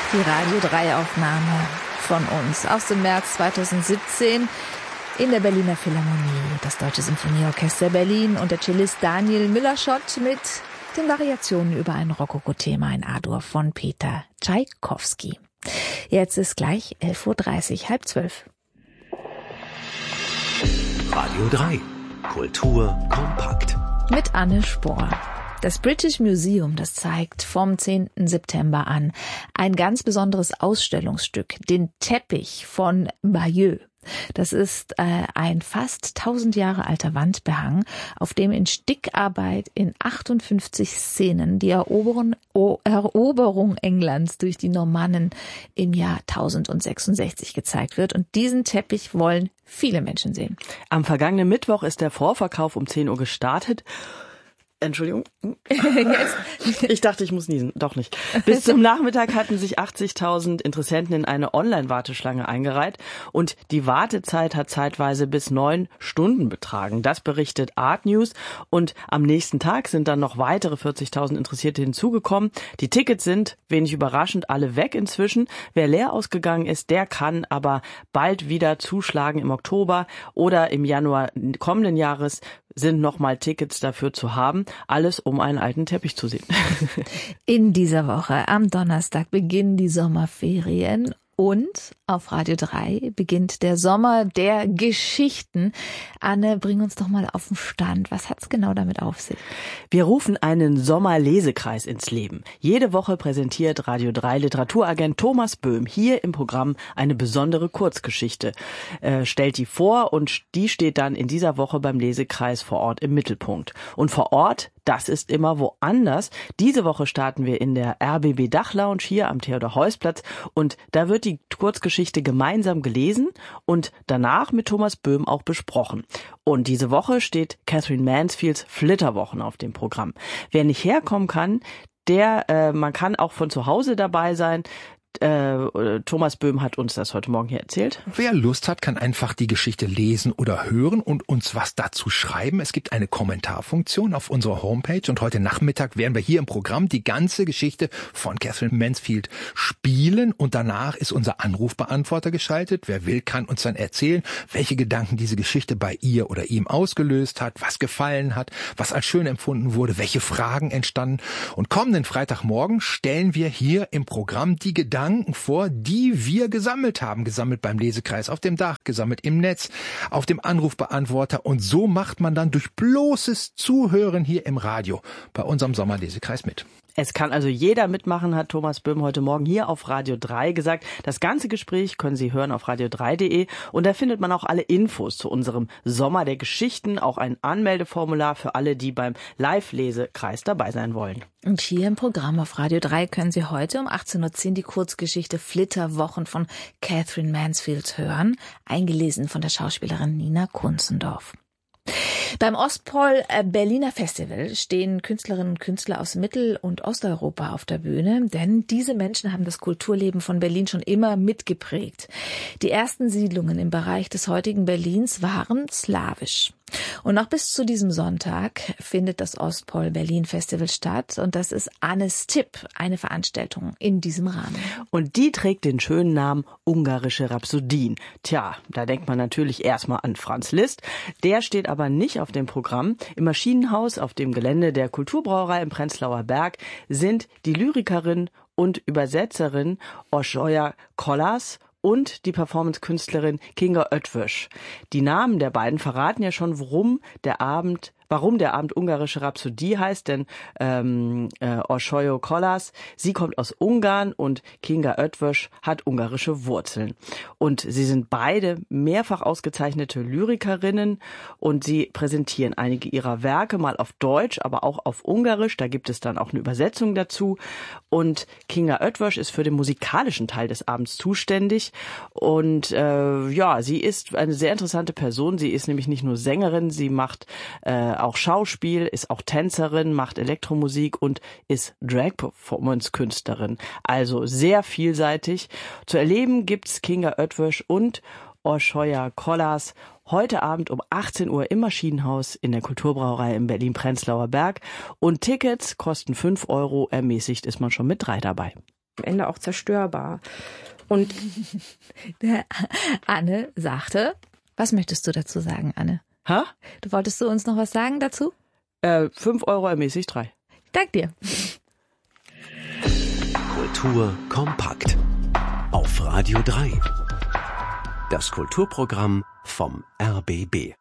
Die Radio 3 Aufnahme von uns aus dem März 2017 in der Berliner Philharmonie, das Deutsche Symphonieorchester Berlin und der Cellist Daniel Müller-Schott mit den Variationen über ein Rokoko-Thema in A-Dur von Peter Tschaikowski. Jetzt ist gleich 11:30 Uhr, 11:30. Radio 3, Kultur kompakt. Mit Anne Spohr. Das British Museum, das zeigt vom 10. September an ein ganz besonderes Ausstellungsstück, den Teppich von Bayeux. Das ist ein fast 1000 Jahre alter Wandbehang, auf dem in Stickarbeit in 58 Szenen die Eroberung Englands durch die Normannen im Jahr 1066 gezeigt wird. Und diesen Teppich wollen viele Menschen sehen. Am vergangenen Mittwoch ist der Vorverkauf um 10 Uhr gestartet. Entschuldigung. Ich dachte, ich muss niesen. Doch nicht. Bis zum Nachmittag hatten sich 80.000 Interessenten in eine Online-Warteschlange eingereiht und die Wartezeit hat zeitweise bis 9 Stunden betragen. Das berichtet Art News und am nächsten Tag sind dann noch weitere 40.000 Interessierte hinzugekommen. Die Tickets sind, wenig überraschend, alle weg inzwischen. Wer leer ausgegangen ist, der kann aber bald wieder zuschlagen im Oktober oder im Januar kommenden Jahres sind nochmal Tickets dafür zu haben. Alles, um einen alten Teppich zu sehen. In dieser Woche, am Donnerstag, beginnen die Sommerferien. Und auf Radio 3 beginnt der Sommer der Geschichten. Anne, bring uns doch mal auf den Stand. Was hat's genau damit auf sich? Wir rufen einen Sommerlesekreis ins Leben. Jede Woche präsentiert Radio 3 Literaturagent Thomas Böhm hier im Programm eine besondere Kurzgeschichte. Stellt die vor und die steht dann in dieser Woche beim Lesekreis vor Ort im Mittelpunkt. Und vor Ort, das ist immer woanders. Diese Woche starten wir in der RBB Dachlounge hier am Theodor-Heuss-Platz und da wird die Kurzgeschichte gemeinsam gelesen und danach mit Thomas Böhm auch besprochen. Und diese Woche steht Katherine Mansfields Flitterwochen auf dem Programm. Wer nicht herkommen kann, man kann auch von zu Hause dabei sein. Thomas Böhm hat uns das heute Morgen hier erzählt. Wer Lust hat, kann einfach die Geschichte lesen oder hören und uns was dazu schreiben. Es gibt eine Kommentarfunktion auf unserer Homepage und heute Nachmittag werden wir hier im Programm die ganze Geschichte von Katherine Mansfield spielen und danach ist unser Anrufbeantworter geschaltet. Wer will, kann uns dann erzählen, welche Gedanken diese Geschichte bei ihr oder ihm ausgelöst hat, was gefallen hat, was als schön empfunden wurde, welche Fragen entstanden. Und kommenden Freitagmorgen stellen wir hier im Programm die Gedanken vor, die wir gesammelt haben. Gesammelt beim Lesekreis auf dem Dach, gesammelt im Netz, auf dem Anrufbeantworter. Und so macht man dann durch bloßes Zuhören hier im Radio bei unserem Sommerlesekreis mit. Es kann also jeder mitmachen, hat Thomas Böhm heute Morgen hier auf Radio 3 gesagt. Das ganze Gespräch können Sie hören auf radio3.de und da findet man auch alle Infos zu unserem Sommer der Geschichten, auch ein Anmeldeformular für alle, die beim Live-Lesekreis dabei sein wollen. Und hier im Programm auf Radio 3 können Sie heute um 18:10 Uhr die Kurzgeschichte Flitterwochen von Katherine Mansfield hören, eingelesen von der Schauspielerin Nina Kunzendorf. Beim Ostpol Berliner Festival stehen Künstlerinnen und Künstler aus Mittel- und Osteuropa auf der Bühne, denn diese Menschen haben das Kulturleben von Berlin schon immer mitgeprägt. Die ersten Siedlungen im Bereich des heutigen Berlins waren slawisch. Und noch bis zu diesem Sonntag findet das Ostpol Berlin Festival statt und das ist Annes Tipp, eine Veranstaltung in diesem Rahmen. Und die trägt den schönen Namen Ungarische Rhapsodien. Tja, da denkt man natürlich erstmal an Franz Liszt. Der steht aber nicht auf dem Programm. Im Maschinenhaus auf dem Gelände der Kulturbrauerei im Prenzlauer Berg sind die Lyrikerin und Übersetzerin Olszoja Kolas und die Performance-Künstlerin Kinga Ötvös. Die Namen der beiden verraten ja schon, warum der Abend Ungarische Rhapsodie heißt, denn Olszoja Kolas, sie kommt aus Ungarn und Kinga Ötvös hat ungarische Wurzeln. Und sie sind beide mehrfach ausgezeichnete Lyrikerinnen und sie präsentieren einige ihrer Werke mal auf Deutsch, aber auch auf Ungarisch. Da gibt es dann auch eine Übersetzung dazu. Und Kinga Ötvös ist für den musikalischen Teil des Abends zuständig. Und sie ist eine sehr interessante Person. Sie ist nämlich nicht nur Sängerin, sie macht auch Schauspiel, ist auch Tänzerin, macht Elektromusik und ist Drag-Performance-Künstlerin. Also sehr vielseitig. Zu erleben gibt's Kinga Ötvös und Olszoja Kolas heute Abend um 18 Uhr im Maschinenhaus in der Kulturbrauerei im Berlin-Prenzlauer Berg. Und Tickets kosten 5 €, ermäßigt ist man schon mit 3 dabei. am Ende auch zerstörbar. Und der Anne sagte, was möchtest du dazu sagen, Anne? Ha? Wolltest du uns noch was sagen dazu? 5 Euro ermäßigt 3. Dank dir. Kultur kompakt. Auf Radio 3. Das Kulturprogramm vom RBB.